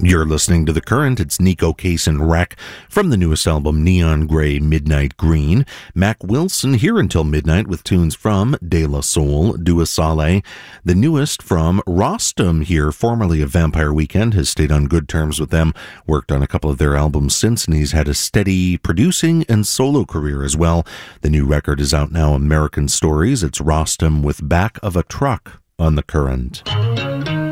You're listening to The Current. It's Nico Case and Wreck from the newest album, Neon Grey, Midnight Green. Mac Wilson here until midnight with tunes from De La Soul, Dua Saleh. The newest from Rostam here, formerly of Vampire Weekend, has stayed on good terms with them, worked on a couple of their albums since, and he's had a steady producing and solo career as well. The new record is out now, American Stories. It's Rostam with Back of a Truck on The Current.